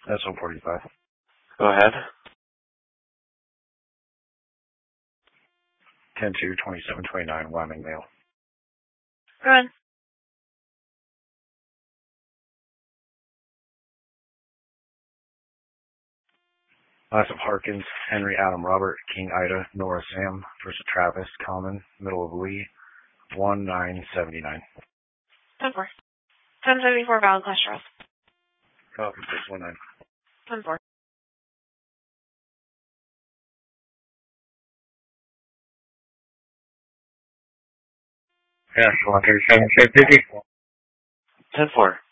That's 145. Go ahead. 10-2-27-29, Wyoming mail. Go ahead. Last of Harkins, Henry Adam Robert, King Ida, Nora Sam, first of Travis, Common, middle of Lee, 1979. 10-4. 1074 valid class Charles. Copy 619. 10-4. Yeah, 137, 50. 10-4.